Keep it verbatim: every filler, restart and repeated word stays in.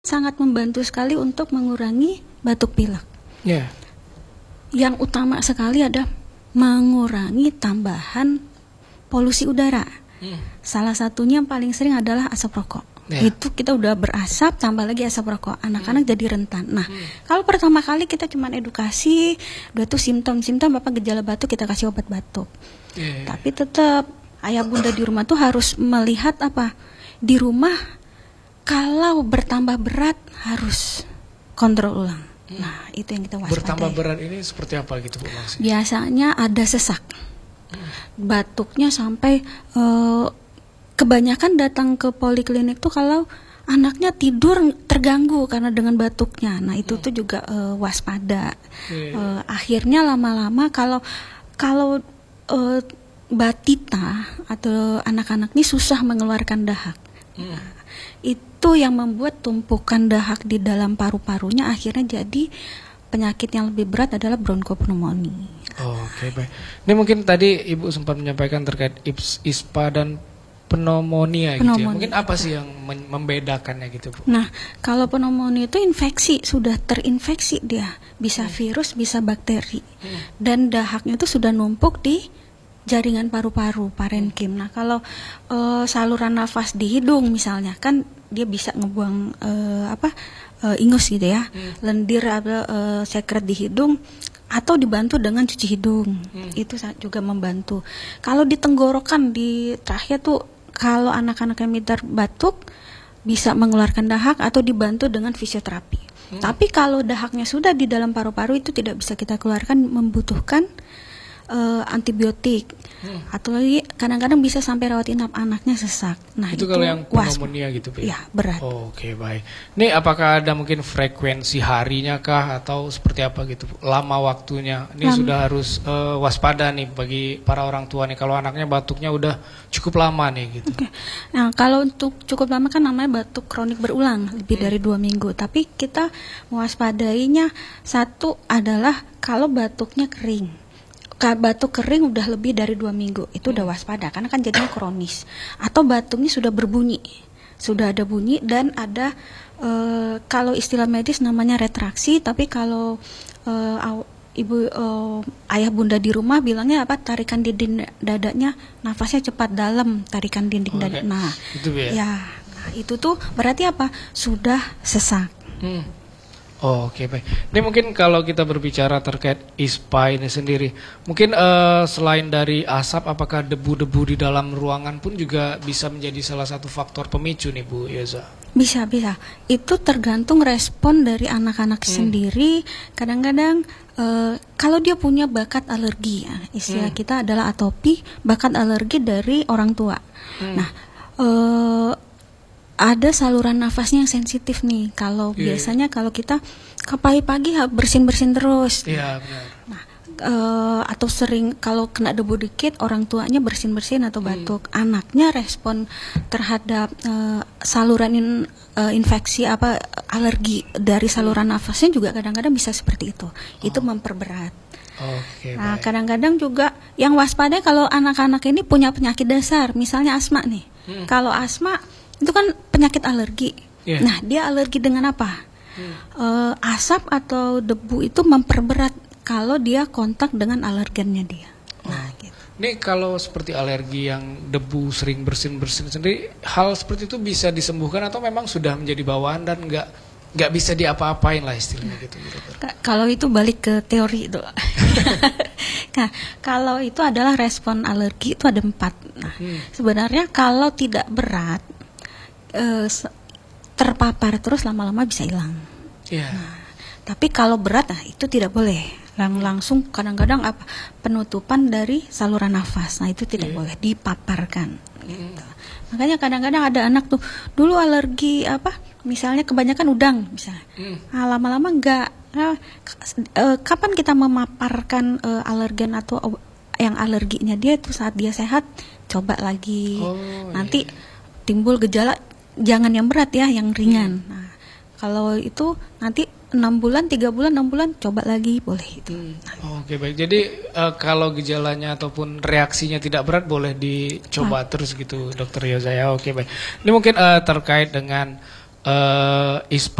sangat membantu sekali untuk mengurangi batuk pilek. Yeah. Yang utama sekali ada mengurangi tambahan polusi udara. Hmm. Salah satunya yang paling sering adalah asap rokok. Yeah. Itu kita udah berasap, tambah lagi asap rokok, anak-anak hmm. jadi rentan. Nah, hmm. kalau pertama kali kita cuma edukasi, udah tuh simptom-simptom apa gejala batuk, kita kasih obat batuk. Yeah. Tapi tetap ayah bunda di rumah tuh harus melihat apa di rumah. Kalau bertambah berat harus kontrol ulang. Hmm. Nah, itu yang kita waspadai. Bertambah berat ini seperti apa gitu Bu Maksi? Biasanya ada sesak. Hmm. Batuknya sampai uh, kebanyakan datang ke poliklinik tuh kalau anaknya tidur terganggu karena dengan batuknya. Nah, itu hmm. tuh juga uh, waspada. Yeah. Uh, akhirnya lama-lama kalau kalau uh, batita atau anak-anak ini susah mengeluarkan dahak. Hmm. Nah, itu yang membuat tumpukan dahak di dalam paru-parunya akhirnya jadi penyakit yang lebih berat adalah bronkopneumonia. Oh, Oke, okay, baik. Ini mungkin tadi Ibu sempat menyampaikan terkait I S P A dan pneumonia, pneumonia gitu ya. Mungkin apa sih yang membedakannya gitu Bu? Nah, kalau pneumonia itu infeksi, sudah terinfeksi dia. Bisa hmm. virus, bisa bakteri. Hmm. Dan dahaknya itu sudah numpuk di jaringan paru-paru, parenkim. Nah, kalau uh, saluran nafas di hidung misalnya, kan dia bisa ngebuang uh, apa uh, ingus gitu ya, hmm. lendir atau uh, sekret di hidung, atau dibantu dengan cuci hidung, hmm. itu juga membantu. Kalau di tenggorokan, di trachea tuh, kalau anak-anak yang minta batuk bisa mengeluarkan dahak atau dibantu dengan fisioterapi. Hmm. Tapi kalau dahaknya sudah di dalam paru-paru itu tidak bisa kita keluarkan, membutuhkan Uh, antibiotik hmm. atau lagi kadang-kadang bisa sampai rawat inap, anaknya sesak. Nah, itu, itu kalau yang pneumonia gitu, Bu? Ya, berat. Oh, Oke, okay, baik. Ini apakah ada mungkin frekuensi harinya kah atau seperti apa gitu, Bu? Lama waktunya. Ini Lama. sudah harus uh, waspada nih bagi para orang tua nih kalau anaknya batuknya udah cukup lama nih gitu. Okay. Nah, kalau untuk cukup lama kan namanya batuk kronik berulang lebih hmm. dari dua minggu. Tapi kita mewaspadainya satu adalah kalau batuknya kering. Batuk kering udah lebih dari dua minggu, itu udah waspada karena kan jadinya kronis. Atau batuknya sudah berbunyi, sudah ada bunyi dan ada e, kalau istilah medis namanya retraksi, tapi kalau e, ibu e, ayah bunda di rumah bilangnya apa, tarikan dinding dadanya, nafasnya cepat dalam, tarikan dinding oh, dada. Okay. Nah, itu ya. ya, nah, itu tuh berarti apa? Sudah sesak. Hmm. Oh, Oke, okay, baik. Ini mungkin kalau kita berbicara terkait I S P A ini sendiri, mungkin uh, selain dari asap, apakah debu-debu di dalam ruangan pun juga bisa menjadi salah satu faktor pemicu nih Bu Yoza? Bisa, bisa. Itu tergantung respon dari anak-anak hmm. sendiri. Kadang-kadang uh, kalau dia punya bakat alergi, ya, istilah hmm. kita adalah atopi, bakat alergi dari orang tua. Hmm. Nah, uh, ada saluran nafasnya yang sensitif nih. Kalau yeah. biasanya kalau kita ke pagi-pagi bersin-bersin terus. Iya, yeah, benar. Nah, uh, atau sering kalau kena debu dikit orang tuanya bersin-bersin atau batuk. Hmm. Anaknya respon terhadap uh, saluran in, uh, infeksi apa alergi dari saluran nafasnya juga kadang-kadang bisa seperti itu. Oh. Itu memperberat. Okay, nah, baik. Kadang-kadang juga yang waspada kalau anak-anak ini punya penyakit dasar, misalnya asma nih. Hmm. Kalau asma itu kan penyakit alergi. Yeah. Nah, dia alergi dengan apa? Hmm. Uh, asap atau debu itu memperberat kalau dia kontak dengan alergennya dia. Oh. Nah, gitu. Ini kalau seperti alergi yang debu sering bersin-bersin sendiri, hal seperti itu bisa disembuhkan atau memang sudah menjadi bawaan dan nggak nggak bisa diapa-apain lah istilahnya gitu, dokter? Kalau itu balik ke teori itu. Nah, kalau itu adalah respon alergi itu ada empat. Nah, hmm. sebenarnya kalau tidak berat, Uh, terpapar terus lama-lama bisa hilang. Yeah. Nah, tapi kalau berat, nah itu tidak boleh. Lang langsung kadang-kadang apa penutupan dari saluran nafas. Nah itu tidak yeah. boleh dipaparkan. Mm. Gitu. Makanya kadang-kadang ada anak tuh dulu alergi apa, misalnya kebanyakan udang, misalnya. Mm. Nah, lama-lama enggak. Nah, uh, kapan kita memaparkan uh, alergen atau uh, yang alerginya dia itu saat dia sehat, coba lagi. Oh, nanti yeah. timbul gejala. Jangan yang berat ya, yang ringan. Nah, kalau itu nanti enam bulan, tiga bulan, enam bulan, coba lagi boleh itu. Hmm. Oh, Oke okay, baik. Jadi uh, kalau gejalanya ataupun reaksinya tidak berat boleh dicoba ah. terus gitu, Dokter Yoza ya. Oke okay, baik. Ini mungkin uh, terkait dengan uh, ispa